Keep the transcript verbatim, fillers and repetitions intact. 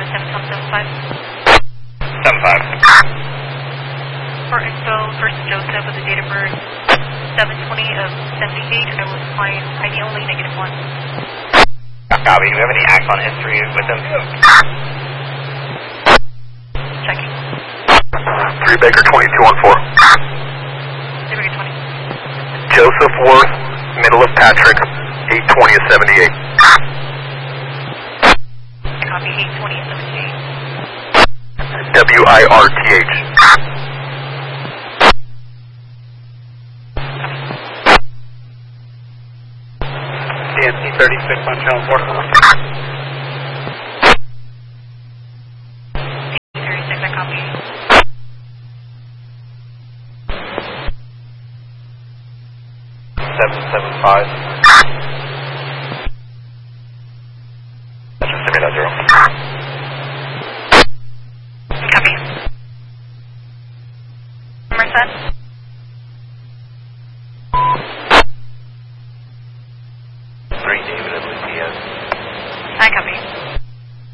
seven Tom seven five. seven five. For info, first Joseph with the date of birth seven twenty of seventy-eight. I was flying I D only negative one. Copy. Do we have any Axon history with him? Checking. three Baker twenty-two one four. three Baker twenty. Joseph Worth, middle of Patrick, eight twenty of seventy-eight. Copy, eight twenty of seventy-eight. W I R T H. D N C thirty-six on channel four. thirty-six, I copy. seven seven five. That's just three nine zero. Copy. Number set? three David and Lucia. I copy.